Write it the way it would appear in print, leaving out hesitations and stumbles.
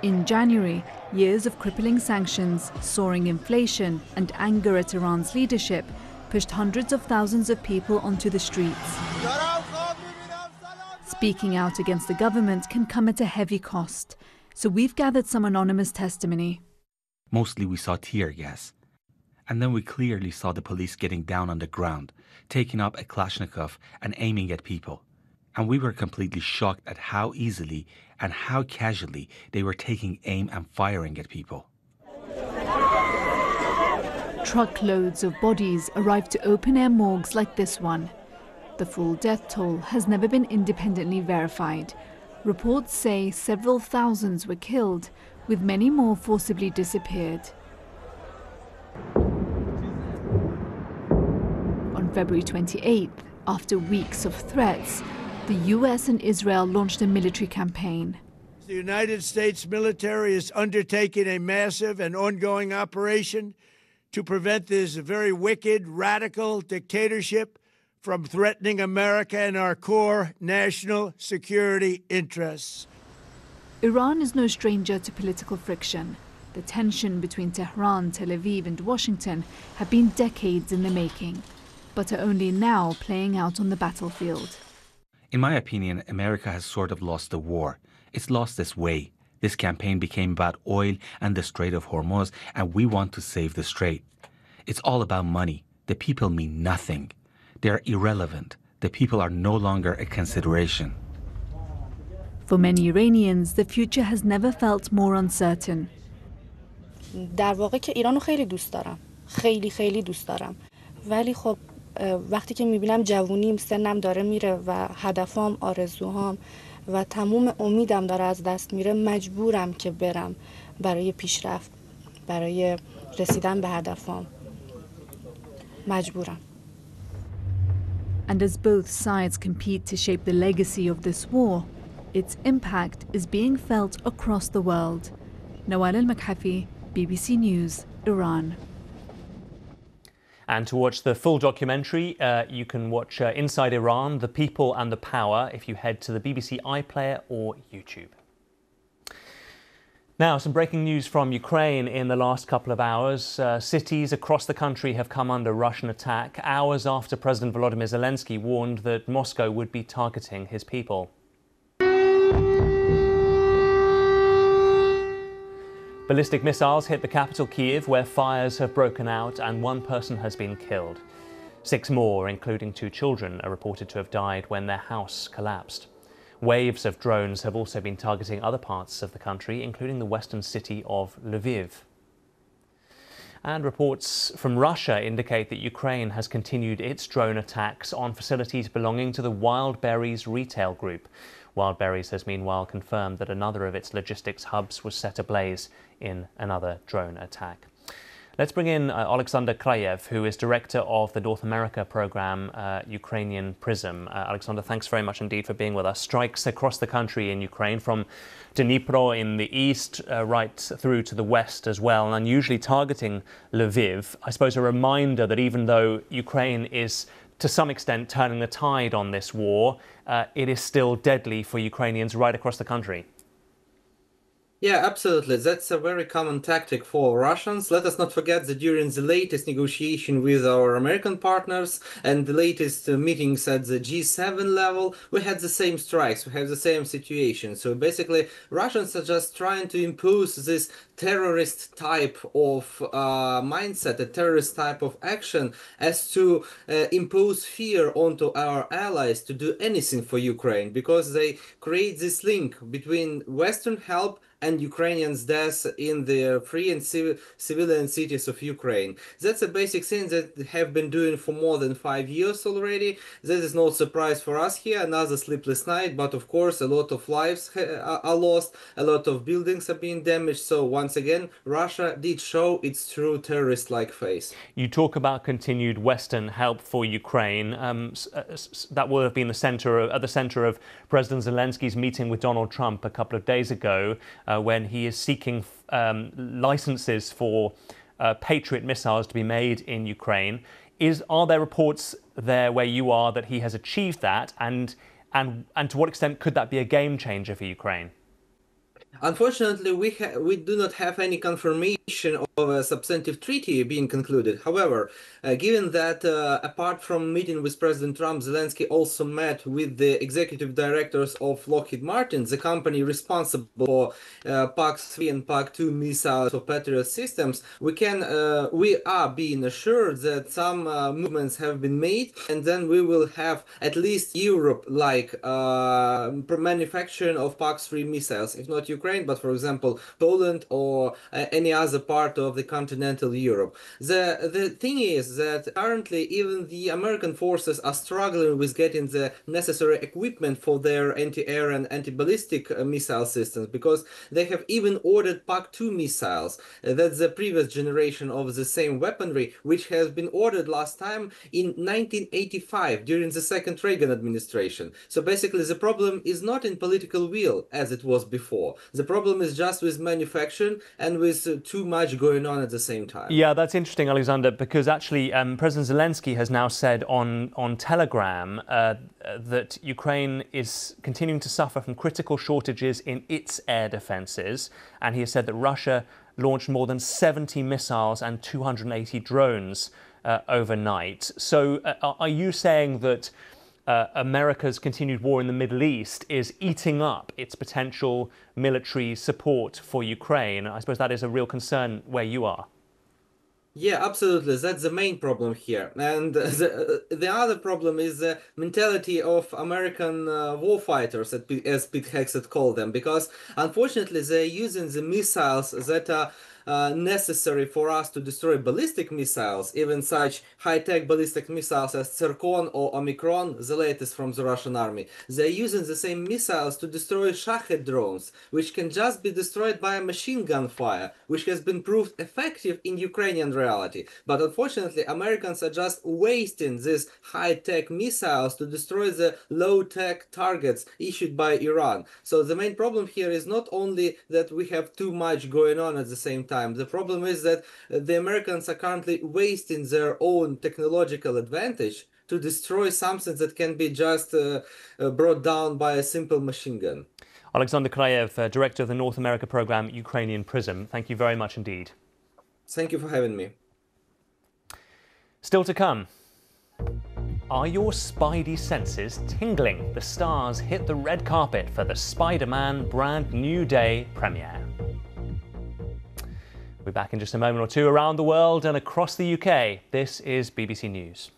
In January, years of crippling sanctions, soaring inflation, and anger at Iran's leadership pushed hundreds of thousands of people onto the streets. Speaking out against the government can come at a heavy cost, so we've gathered some anonymous testimony. Mostly we saw tear gas. And then we clearly saw the police getting down on the ground, taking up a Kalashnikov and aiming at people. And we were completely shocked at how easily and how casually they were taking aim and firing at people. Truckloads of bodies arrived to open-air morgues like this one. The full death toll has never been independently verified. Reports say several thousands were killed, with many more forcibly disappeared. On February 28th, after weeks of threats, the US and Israel launched a military campaign. The United States military is undertaking a massive and ongoing operation to prevent this very wicked, radical dictatorship from threatening America and our core national security interests. Iran is no stranger to political friction. The tension between Tehran, Tel Aviv, and Washington have been decades in the making, but are only now playing out on the battlefield. In my opinion, America has sort of lost the war. It's lost its way. This campaign became about oil and the Strait of Hormuz, and we want to save the strait. It's all about money. The people mean nothing. They're irrelevant. The people are no longer a consideration. For many Iranians, the future has never felt more uncertain. در واقع که ایرانو خیلی دوست دارم. خیلی دوست دارم. ولی خب وقتی که میبینم جوونیم سنم داره میره و هدفام، آرزوهام و تموم امیدم داره از دست میره، مجبورم که برم برای پیشرفت، برای رسیدن به هدفام. مجبورم. And as both sides compete to shape the legacy of this war, its impact is being felt across the world. Nawal Al-Makhafi, BBC News, Iran. And to watch the full documentary, you can watch Inside Iran, The People and the Power if you head to the BBC iPlayer or YouTube. Now, some breaking news from Ukraine in the last couple of hours. Cities across the country have come under Russian attack hours after President Volodymyr Zelensky warned that Moscow would be targeting his people. Ballistic missiles hit the capital Kyiv, where fires have broken out and one person has been killed. 6 more, including 2 children, are reported to have died when their house collapsed. Waves of drones have also been targeting other parts of the country, including the western city of Lviv. And reports from Russia indicate that Ukraine has continued its drone attacks on facilities belonging to the Wildberries retail group. Wildberries has meanwhile confirmed that another of its logistics hubs was set ablaze in another drone attack. Let's bring in Alexander Krayev, who is director of the North America program, Ukrainian PRISM. Alexander, thanks very much indeed for being with us. Strikes across the country in Ukraine, from Dnipro in the east right through to the west as well, and unusually targeting Lviv. I suppose a reminder that even though Ukraine is to some extent turning the tide on this war, it is still deadly for Ukrainians right across the country. Yeah, absolutely. That's a very common tactic for Russians. Let us not forget that during the latest negotiation with our American partners and the latest meetings at the G7 level, we had the same strikes, we have the same situation. So basically, Russians are just trying to impose this terrorist type of mindset, a terrorist type of action, as to impose fear onto our allies to do anything for Ukraine, because they create this link between Western help and Ukrainians' deaths in the free and civilian cities of Ukraine. That's a basic thing that they have been doing for more than 5 years already. That is no surprise for us here, another sleepless night, but of course a lot of lives are lost, a lot of buildings are being damaged. So once again, Russia did show its true terrorist-like face. You talk about continued Western help for Ukraine. That will have been at the center of President Zelensky's meeting with Donald Trump a couple of days ago, when he is seeking licenses for Patriot missiles to be made in Ukraine. Are there reports there where you are that he has achieved that, and to what extent could that be a game changer for Ukraine? Unfortunately, we do not have any confirmation of a substantive treaty being concluded. However, given that apart from meeting with President Trump, Zelensky also met with the executive directors of Lockheed Martin, the company responsible for PAC-3 and PAC-2 missiles for Patriot systems, we are being assured that some movements have been made, and then we will have at least Europe-like manufacturing of PAC-3 missiles, if not Ukraine, but for example, Poland or any other part of the continental Europe. The thing is that currently even the American forces are struggling with getting the necessary equipment for their anti-air and anti-ballistic missile systems, because they have even ordered PAC-2 missiles. That's the previous generation of the same weaponry, which has been ordered last time in 1985 during the second Reagan administration. So basically the problem is not in political will as it was before. The problem is just with manufacturing and with too much going on at the same time. Yeah, that's interesting, Alexander, because actually President Zelensky has now said on Telegram that Ukraine is continuing to suffer from critical shortages in its air defences, and he has said that Russia launched more than 70 missiles and 280 drones overnight. So are you saying that America's continued war in the Middle East is eating up its potential military support for Ukraine? I suppose that is a real concern where you are. Yeah, absolutely. That's the main problem here. And the other problem is the mentality of American warfighters, as Pete Hegseth called them, because unfortunately they're using the missiles that are necessary for us to destroy ballistic missiles, even such high-tech ballistic missiles as Zircon or Omicron, the latest from the Russian army. They're using the same missiles to destroy Shahed drones, which can just be destroyed by a machine gun fire, which has been proved effective in Ukrainian reality. But unfortunately, Americans are just wasting these high-tech missiles to destroy the low-tech targets issued by Iran. So the main problem here is not only that we have too much going on at the same time. The problem is that the Americans are currently wasting their own technological advantage to destroy something that can be just brought down by a simple machine gun. Alexander Krayev, Director of the North America Programme Ukrainian Prism, thank you very much indeed. Thank you for having me. Still to come. Are your spidey senses tingling? The stars hit the red carpet for the Spider-Man Brand New Day premiere. We'll be back in just a moment or two around the world and across the UK. This is BBC News.